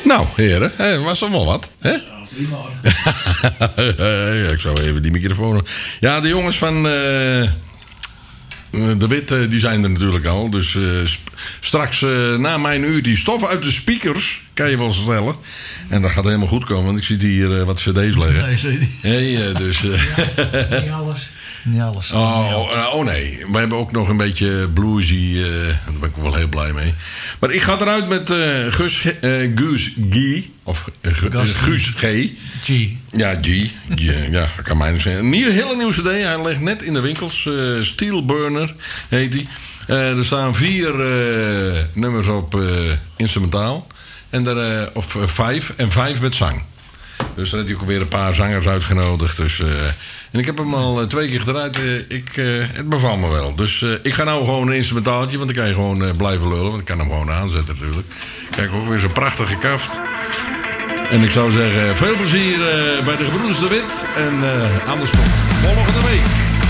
Nou, heren, was er wel wat, hè? Ja, prima. Ik zou even die microfoon... Ja, de jongens van de Wit, die zijn er natuurlijk al. Dus straks na mijn uur die stof uit de speakers... kan je wel stellen. En dat gaat helemaal goed komen, want ik zie hier wat cd's liggen. Nee, zie je niet. Hey, dus... Ja, niet alles. Niet alles. Oh nee, we hebben ook nog een beetje bluesy. Daar ben ik wel heel blij mee. Maar ik ga eruit met Guus G. Of Guus G. G. Ja, G. Ja, kan mij niet zeggen. Een hele nieuwe cd. Hij ligt net in de winkels. Steel Burner heet hij. Er staan 4 nummers op instrumentaal. En of 5. En 5 met zang. Dus dan heeft hij ook weer een paar zangers uitgenodigd. Dus, en ik heb hem al 2 keer gedraaid. Het bevalt me wel. Dus ik ga nou gewoon een instrumentaaltje. Want dan kan je gewoon blijven lullen. Want ik kan hem gewoon aanzetten natuurlijk. Kijk, ook weer zo'n prachtige kaft. En ik zou zeggen, veel plezier bij de Gebroeders de Wit. En anders tot volgende week.